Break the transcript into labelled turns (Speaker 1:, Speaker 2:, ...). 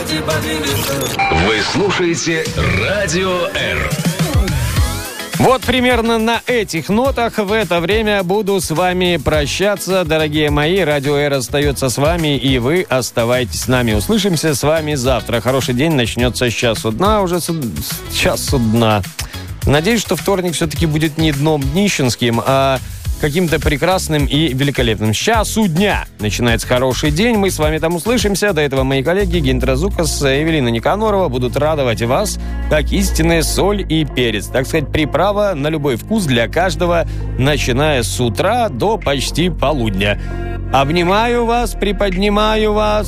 Speaker 1: Вы слушаете Радио Р.
Speaker 2: Вот примерно на этих нотах в это время буду с вами прощаться, дорогие мои. Радио Р остается с вами, и вы оставайтесь с нами. Услышимся с вами завтра. Хороший день начнется с часу дна, уже с часу дна. Надеюсь, что вторник все-таки будет не дном днищенским, а каким-то прекрасным и великолепным. С часу дня начинается хороший день. Мы с вами там услышимся. До этого мои коллеги Гинтер Зукас, Эвелина Никанорова будут радовать вас, как истинная соль и перец. Так сказать, приправа на любой вкус для каждого, начиная с утра до почти полудня. Обнимаю вас, приподнимаю вас.